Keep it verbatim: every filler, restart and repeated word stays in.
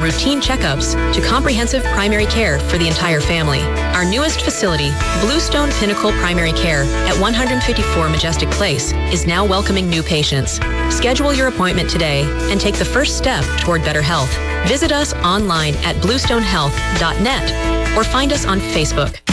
routine checkups to comprehensive primary care for the entire family. Our newest facility, Bluestone Pinnacle Primary Care at one fifty-four Majestic Place, is now welcoming new patients. Schedule your appointment today and take the first step toward better health. Visit us online at bluestone health dot net or find us on Facebook.